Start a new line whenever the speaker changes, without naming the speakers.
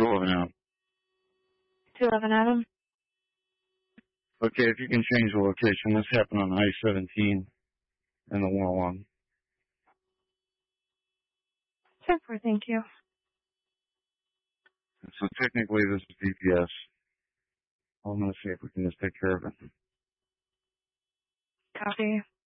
211 Adam.
211 Adam.
Okay, if you can change the location. This happened on I-17 and the 101.
10-4, thank you.
So technically this is DPS. I'm going to see if we can just take care of it.
Copy.